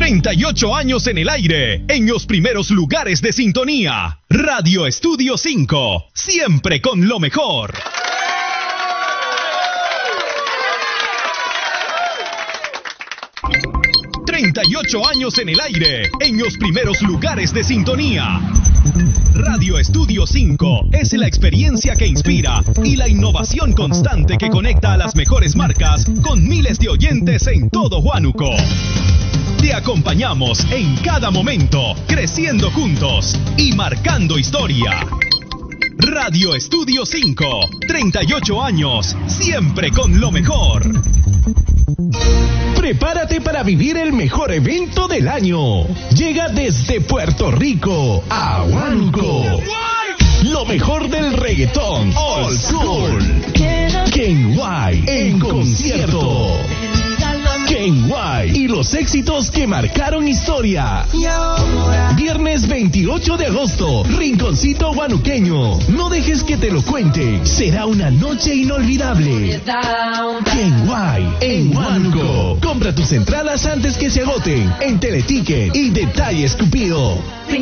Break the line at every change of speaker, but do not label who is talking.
38 años en el aire, en los primeros lugares de sintonía. Radio Estudio 5, siempre con lo mejor. ...38 años en el aire, en los primeros lugares de sintonía. Radio Estudio 5 es la experiencia que inspira y la innovación constante que conecta a las mejores marcas con miles de oyentes en todo Huánuco. Te acompañamos en cada momento, creciendo juntos y marcando historia. Radio Estudio 5, 38 años, siempre con lo mejor.
Prepárate para vivir el mejor evento del año. Llega desde Puerto Rico a Huánuco. Lo mejor del reggaetón old school. Ken White en concierto. Ken White y los éxitos que marcaron historia. Viernes 28 de agosto, Rinconcito Huanuqueño. No dejes que te lo cuente. Será una noche inolvidable. Ken White en Huánuco. Compra tus entradas antes que se agoten en Teleticket y Detalles Cupido.